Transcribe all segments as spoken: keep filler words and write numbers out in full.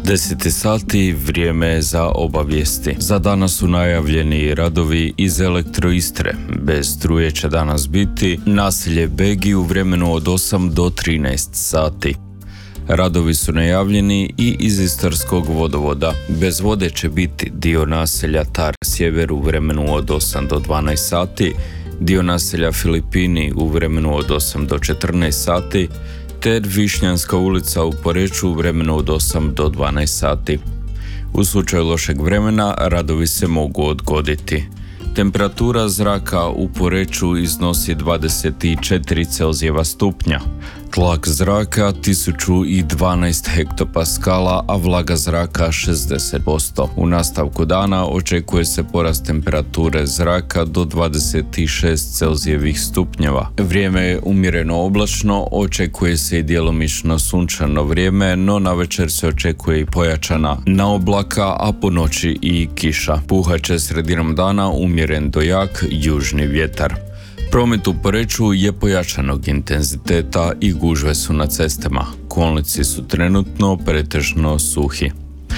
deset sati, vrijeme je za obavijesti. Za danas su najavljeni radovi iz Elektroistre. Bez struje će danas biti naselje Begi u vremenu od osam do trinaest sati. Radovi su najavljeni i iz Istarskog vodovoda. Bez vode će biti dio naselja Tar Sjever u vremenu od osam do dvanaest sati, dio naselja Filipini u vremenu od osam do četrnaest sati, te Višnjanska ulica u Poreču u vremenu od osam do dvanaest sati. U slučaju lošeg vremena radovi se mogu odgoditi. Temperatura zraka u Poreču iznosi dvadeset četiri Celzijeva stupnja, tlak zraka tisuću dvanaest hektopaskala, a vlaga zraka šezdeset posto. U nastavku dana očekuje se porast temperature zraka do dvadeset šest Celzijevih stupnjeva. Vrijeme je umjereno oblačno, očekuje se i djelomično sunčano vrijeme, no navečer se očekuje i pojačana naoblaka, a po noći i kiša. Puhat će sredinom dana umjeren do jak južni vjetar. Promet u Poreču je pojačanog intenziteta i gužve su na cestama. Kolnici su trenutno pretežno suhi.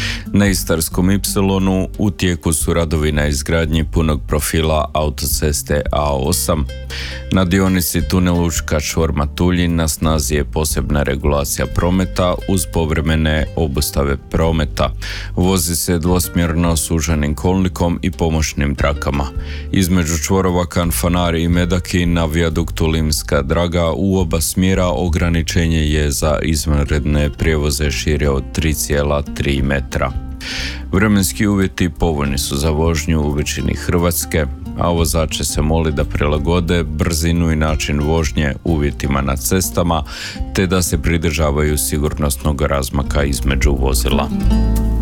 Na Istarskom Ipsilonu u tijeku su radovi na izgradnji punog profila autoceste A osam. Na dionici tunel Učka Čvor-Matulji na snazi je posebna regulacija prometa uz povremene obustave prometa. Vozi se dvosmjerno suženim kolnikom i pomoćnim trakama. Između čvorova Kanfanari i Medaki na vijaduktu Limska Draga u oba smjera ograničenje je za izvanredne prijevoze šire od tri zarez tri metra. Vremenski uvjeti povoljni su za vožnju u većini Hrvatske, a vozače se moli da prilagode brzinu i način vožnje uvjetima na cestama, te da se pridržavaju sigurnosnog razmaka između vozila.